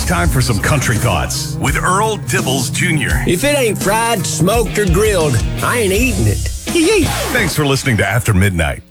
time for some country thoughts with Earl Dibbles Jr. If it ain't fried, smoked, or grilled, I ain't eating it. Thanks for listening to After Midnight.